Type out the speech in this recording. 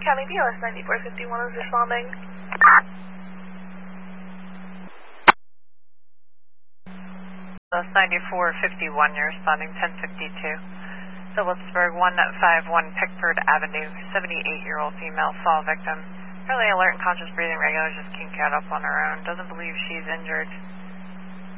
County BLS 9451 is responding. BLS 9451, you're responding 1052. Phillipsburg 151 Pickford Avenue, 78-year-old female fall victim. Fairly alert and conscious breathing regular, just can't get up on her own. Doesn't believe she's injured.